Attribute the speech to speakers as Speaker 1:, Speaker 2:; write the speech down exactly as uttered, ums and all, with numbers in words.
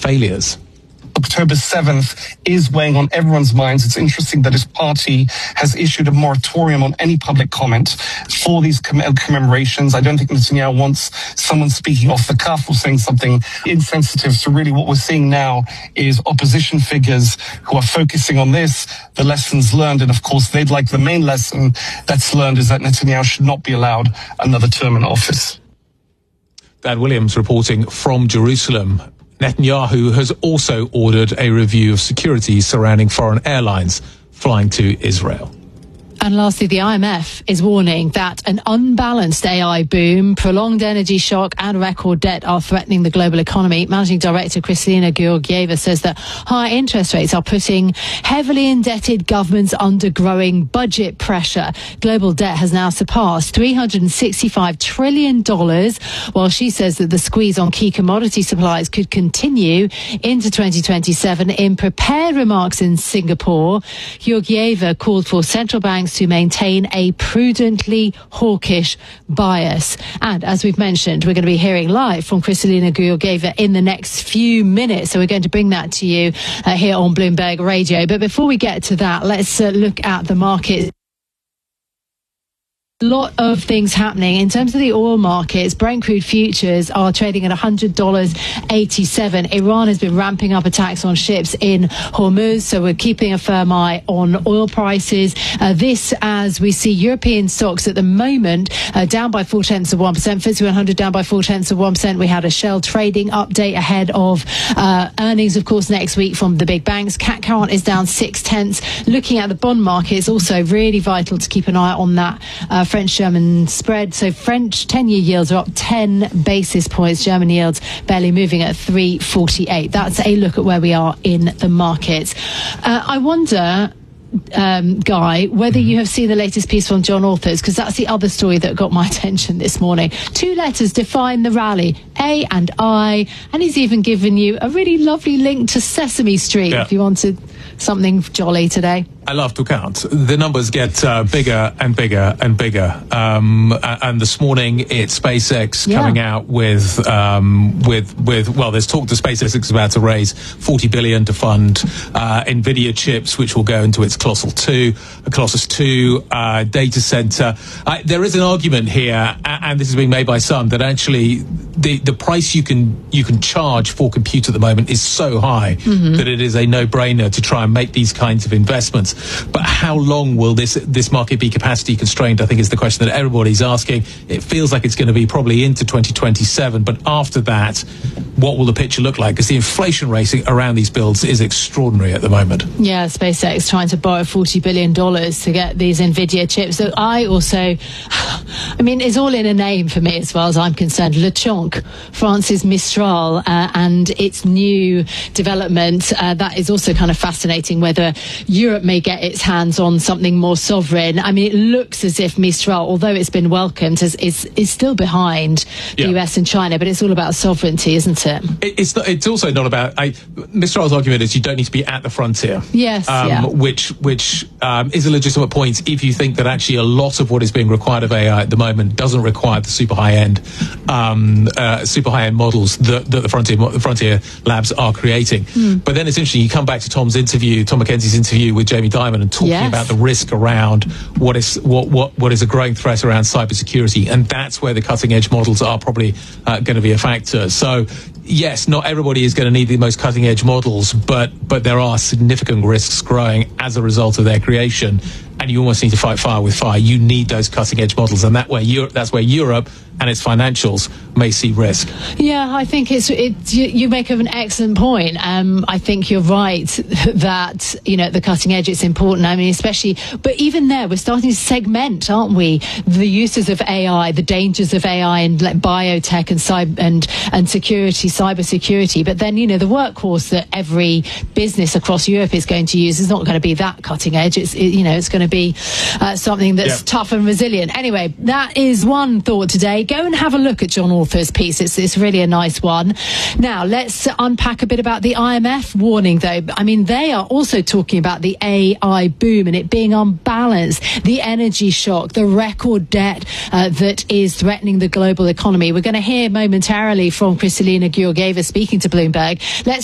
Speaker 1: failures.
Speaker 2: October seventh is weighing on everyone's minds. It's interesting that his party has issued a moratorium on any public comment for these comm- commemorations. I don't think Netanyahu wants someone speaking off the cuff or saying something insensitive. So really what we're seeing now is opposition figures who are focusing on this, the lessons learned. And of course, they'd like the main lesson that's learned is that Netanyahu should not be allowed another term in office.
Speaker 1: Dan Williams reporting from Jerusalem. Netanyahu has also ordered a review of security surrounding foreign airlines flying to Israel.
Speaker 3: And lastly, the I M F is warning that an unbalanced A I boom, prolonged energy shock and record debt are threatening the global economy. Managing Director Kristalina Georgieva says that high interest rates are putting heavily indebted governments under growing budget pressure. Global debt has now surpassed three hundred sixty-five trillion dollars, while she says that the squeeze on key commodity supplies could continue into twenty twenty-seven. In prepared remarks in Singapore, Georgieva called for central banks to maintain a prudently hawkish bias. And as we've mentioned, we're going to be hearing live from Kristalina Georgieva in the next few minutes. So we're going to bring that to you uh, here on Bloomberg Radio. But before we get to that, let's uh, look at the market. A lot of things happening in terms of the oil markets. Brent crude futures are trading at one hundred dollars and eighty-seven cents. Iran has been ramping up attacks on ships in Hormuz, so we're keeping a firm eye on oil prices. Uh, this as we see European stocks at the moment uh, down by four tenths of one percent. F T S E one hundred down by four tenths of one percent. We had a Shell trading update ahead of uh, earnings, of course, next week from the big banks. C A C current is down six tenths. Looking at the bond market, it's also really vital to keep an eye on that uh, French-German spread. So French ten-year yields are up ten basis points. German yields barely moving at three forty-eight. That's a look at where we are in the markets. Uh, I wonder, um, Guy, whether you have seen the latest piece from John Authers, because that's the other story that got my attention this morning. Two letters define the rally, A and I, and he's even given you a really lovely link to Sesame Street yeah. if you wanted something jolly today.
Speaker 1: I love to count. The numbers get uh, bigger and bigger and bigger. Um, and this morning, it's SpaceX yeah. coming out with, um, with, with, well, there's talk that SpaceX is about to raise forty billion dollars to fund uh, NVIDIA chips, which will go into its Colossal two, Colossus two uh, data center. Uh, there is an argument here, and this is being made by some, that actually the, the price you can, you can charge for compute at the moment is so high mm-hmm. that it is a no-brainer to try and make these kinds of investments. But how long will this this market be capacity constrained, I think, is the question that everybody's asking. It feels like it's going to be probably into twenty twenty-seven. But after that, what will the picture look like? Because the inflation rate around these builds is extraordinary at the moment.
Speaker 3: Yeah, SpaceX trying to borrow forty billion dollars to get these NVIDIA chips. So I also, I mean, it's all in a name for me as far as I'm concerned. LeChonk, France's Mistral, uh, and its new development. Uh, that is also kind of fascinating, whether Europe may get its hands on something more sovereign. I mean, it looks as if Mistral, although it's been welcomed, is is, is still behind the yeah. U S and China, but it's all about sovereignty, isn't it?
Speaker 1: it it's not, it's also not about... I, Mistral's argument is you don't need to be at the frontier.
Speaker 3: Yes,
Speaker 1: um,
Speaker 3: yeah.
Speaker 1: Which, which um, is a legitimate point if you think that actually a lot of what is being required of A I at the moment doesn't require the super high-end um, uh, super high-end models that, that the frontier, the frontier labs are creating. Mm. But then it's interesting, you come back to Tom's interview, Tom McKenzie's interview with Jamie Dimon, and talking yes. about the risk around what is what what what is a growing threat around cybersecurity, and that's where the cutting edge models are probably uh, going to be a factor. So yes, not everybody is going to need the most cutting edge models, but but there are significant risks growing as a result of their creation, and you almost need to fight fire with fire. You need those cutting edge models, and that way Europe, that's where Europe and its financials may see risk.
Speaker 3: Yeah, I think it's it. You, you make an excellent point. Um, I think you're right that, you know, at the cutting edge it's important. I mean, especially, but even there, we're starting to segment, aren't we? The uses of A I, the dangers of A I, and like biotech and cyber and and security, cyber security. But then, you know, the workhorse that every business across Europe is going to use is not going to be that cutting edge. It's it, you know, it's going to be uh, something that's yeah. tough and resilient. Anyway, that is one thought today. Go and have a look at John Author's piece. It's, it's really a nice one. Now, let's unpack a bit about the I M F warning, though. I mean, they are also talking about the A I boom and it being unbalanced, the energy shock, the record debt uh, that is threatening the global economy. We're going to hear momentarily from Kristalina Georgieva speaking to Bloomberg. Let's